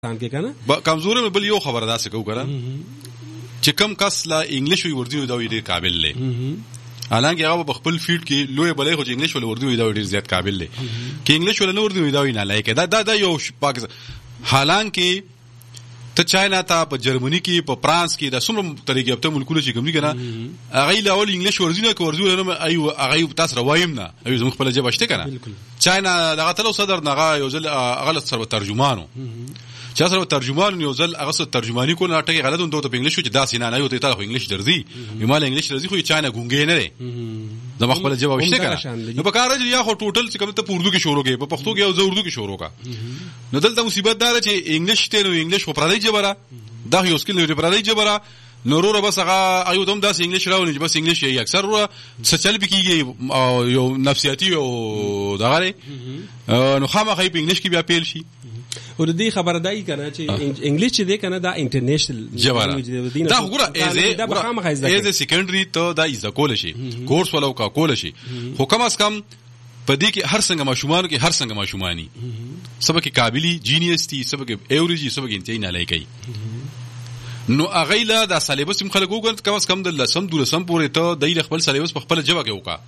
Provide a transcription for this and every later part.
کې کنه کمزوري بل یو خبره ده څه کو کړه چې کم کس لا انګلیش وی وردی دا ډیر قابل لې حالانکه هغه په خپل فیلډ کې لوی بلې خو انګلیش ول وردی دا ډیر زیات قابل لې کې انګلیش ول نه وردی دا نه لایق دا یو پاکستان حالانکه ته چاینا ته په جرمني کې په فرانس کې د څومره طریقې په ملکونو چې کوم کنه هغه له اول انګلیش ورزینه کو ورزول نه ایو هغه تاسو روایم نه ایو زموږ خپل جبه شته کنه چاینا دغه تلو صدر نه یو ځل غلط سره ترجمانو چې سره ترجمان یو ځل هغه سره ترجمانی کو نه ټکی غلط دوه په انګلیش چې داسې نه یو ته خو انګلیش درځي یمال انګلیش درځي خو چاینا ګونګې نه لري د مخبل جواب شته کنه نو په کار یا خو ټوټل چې کوم ته په اردو کې شروع کې په پښتو کې او زه اردو کې شروع کا نو دلته مصیبت دا چې انګلیش ته نو انګلیش خو پردی جبره دا یو سکیل دی پردی جبره نورو بس هغه ایو دم داس انګلیش راولې بس انګلیش یې اکثر سچل بکیږي یو نفسیاتی او دغه نو خامخې په انګلیش کې بیا پیل شي او دې خبرداري کنه چې انګلیش چې دی کنه دا انټرنیشنل دا وګوره ایز سیکنډری ته دا ایز کول شي کورس ولو کا کول شي خو کم از کم پدې کې هر څنګه ماشومان کې هر څنګه ماشومانی سبق قابلی جینیس تي سبق ایوريجي سبق انتي نه لایکي نو اغیلا دا سلیبس هم خلک وګورئ کم از کم د لسم دولسم پورې ته د خپل سلیبس په خپل جواب کې وکا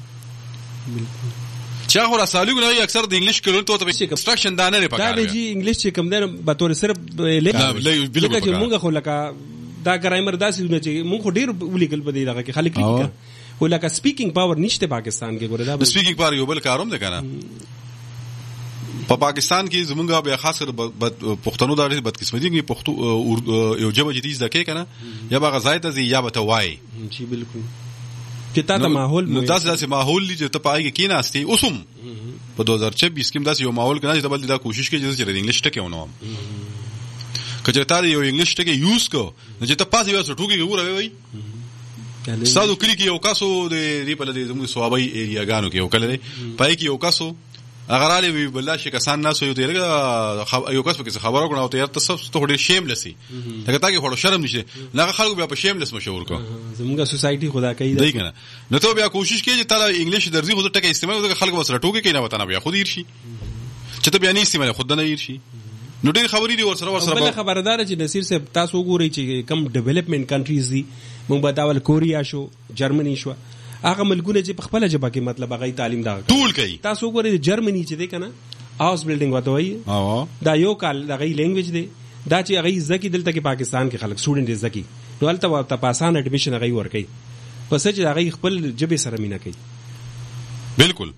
چا خو رسالو نه اکثر د انګلیش کولو ته کنسټرکشن دا نه پکاره دا جی انګلیش چې کوم نه به تور صرف لیکل چې مونږ خو لکه دا ګرامر داسې نه چې مونږ خو ډیر ولیکل په دې لګه کې خلک لیکل ولکه سپیکینګ پاور نشته پاکستان کې ګوره دا سپیکینګ پاور یو بل کاروم ده کنه په پاکستان کې زمونږ به خاص کر پښتنو د بدقسمتي کې پښتو یو جبه جدي ځکه کنه یا به غزا ته یا به توای شي بالکل چې تا ماحول نو داسې ماحول چې ته پای کې کیناستي اوسم په 2026 کې داسې یو ماحول کنه چې بل دا کوشش کوي چې انګلیش ټکی ونوم کله ته یو انګلیش ټکی یوز کو چې ته پاسې یو ټوکی وره وي ساده کلی کې یو کاسو د ری په لدې زموږ صوابي ایریا غانو کې یو کله پای کې یو کاسو اگر علي وی بل شي کسان ناس یو دیګه یو کس په خبرو غواړي او ته تاسو ته ډېر شیم لسی لکه تا کې هړو شرم نشي نه خلکو بیا په شیم لس مشهور کو زموږه سوسايټي خدا کوي دی کنه نو ته بیا کوشش کوي چې تا انګلیش درځي خو ټکه استعمال وکړي خلکو وسره ټوکی کینه وته نه بیا خو دیر شي چې ته بیا نه استعمال خود نه ير شي نو ډېر خبرې دي ورسره بل خبردار چې نصیر صاحب تاسو وګورئ چې کم ډیولپمنٹ کنټریز دي موږ بداول کوریا شو جرمني شو هغه ملګونه چې په خپل جبه کې مطلب هغه تعلیم دا ټول کوي تاسو وګورئ جرمني چې دی کنه هاوس بلډینګ وته وایي دا یو کال دغه لینګویج دی دا چې هغه ځکه دلته کې پاکستان کې خلک سټوډنټ ځکه نو البته ورته پاسان اډمیشن هغه ور کوي پس چې هغه خپل جبه سره مینا کوي بالکل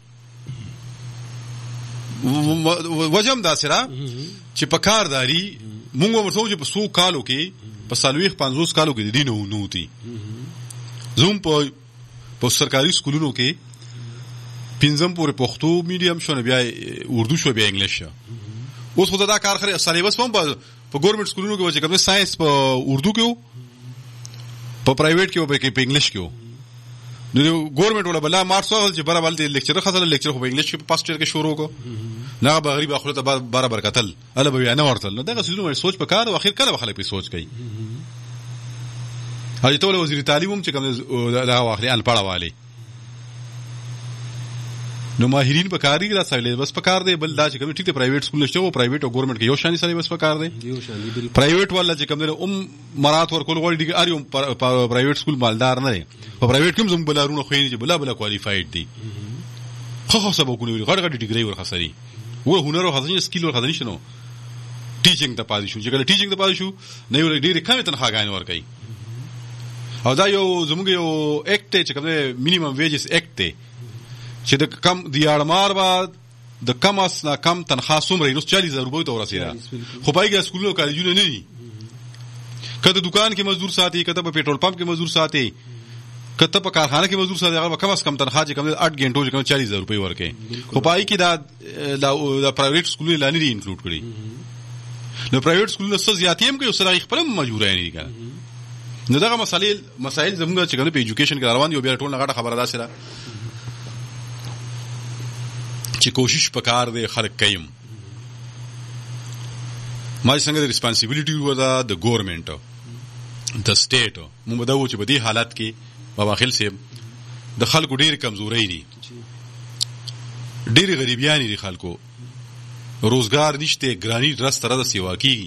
وجم دا سره چې په کارداري موږ ورته چې په 100 کالو کې په سالويخ 50 کالو کې دینو نوتی زوم په سرکاري سکولونو کې پنځم پورې پښتو میډیم شونه بیا اردو شو بیا انګلیش اوس خو دا کار خره سلیبس هم په ګورنمنت سکولونو کې چې کوم ساينس په اردو کې په پرایویټ کې او په انګلیش کې نو ګورنمنت ولا بلا مارس وغل چې برابر د لیکچر خاطر لیکچر خو په انګلیش کې پاس ټر کې شروع کو نه به غریب اخرت برابر قتل اله به نه ورتل نو دغه سيزونه سوچ په کار او اخر کله خلک په سوچ کوي حاجی ټول وزیر تعلیم هم چې کوم دا واخلي ان پړاوالي نو ماهرین په کاری را سره بس په کار دی بل دا چې کوم ټیک دی پرایویټ سکول نشته او پرایویټ او ګورنمنت کې یو شان سره بس په کار دی یو شان دی پرایویټ ولا چې کوم مراد ورکول غوړي دی اړیو پرایویټ سکول مالدار نه دی په پرایویټ کې زم بلارونه خو یې بلا کوالیفاید دي خو سبقونه غړ ډیګری ورخصري و هنر او خزانه سکیل او خزانه شنو ټیچینګ ته پاتې شو چې کله ټیچینګ ته پاتې شو نه یو ډیره کمه تنخواهګان ورکړي او دا یو زموږ یو اکټ چې کوم مینیمم ویجز اکټ دی چې د کم دی اړمار بعد د کم اس نه کم تنخواه څومره نو 40000 روپۍ ته ورسېده خو پایګه سکولونو کالجونه نه دي کته دکان کې مزدور ساتي کته په پېټرول پمپ کې مزدور ساتي کته په کارخانه کې مزدور ساتي هغه کم اس کم تنخواه چې کم 8 غنټو چې کم 40000 روپۍ ورکړي خو پای کې دا پرایویټ سکولونه لانی دي انکلوډ کړي نو پرایویټ سکولونه څه زیاتې هم کوي سره خپل مجبور نه دي نو دغه مسائل زموږ چې کوم په ایجوکیشن کې روان یو بیا ټول نه غټه خبره ده سره چې کوشش وکړ د خلک کيم ما څنګه د ریسپانسیبিলিټي ودا د ګورنمنت د سټیټ موږ دا و چې په دې حالت کې بابا خل سي د خلکو ډېر کمزوري دي ډېر غریبيان دي خلکو روزګار نشته ګرانی رس تر د سیوا کیږي